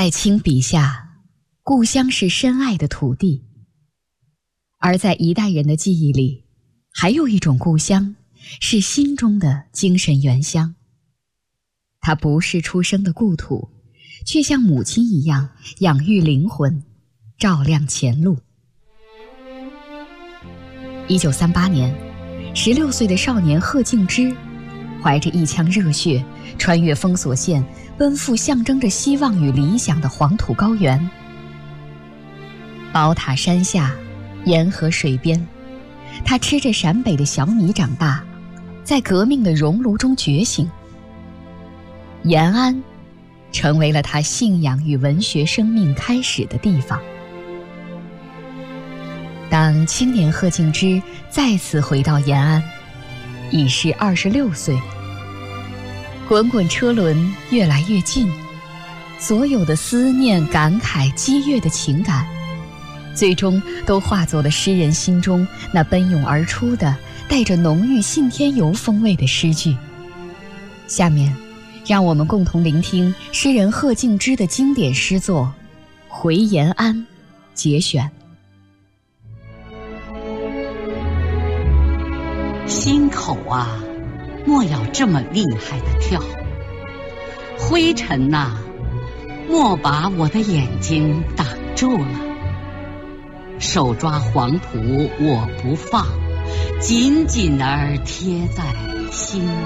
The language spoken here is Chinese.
艾青笔下，故乡是深爱的土地，而在一代人的记忆里，还有一种故乡，是心中的精神原乡。它不是出生的故土，却像母亲一样养育灵魂，照亮前路。1938年，16岁的少年贺敬之，怀着一腔热血，穿越封锁线，奔赴象征着希望与理想的黄土高原。宝塔山下，沿河水边，他吃着陕北的小米长大，在革命的熔炉中觉醒。延安成为了他信仰与文学生命开始的地方。当青年贺敬之再次回到延安，已是26岁。滚滚车轮越来越近，所有的思念、感慨、激越的情感，最终都化作了诗人心中那奔涌而出的带着浓郁信天游风味的诗句。下面让我们共同聆听诗人贺敬之的经典诗作《回延安》节选。 心口啊，莫要这么厉害的跳，灰尘呐，莫把我的眼睛挡住了。手抓黄土我不放，紧紧儿贴在心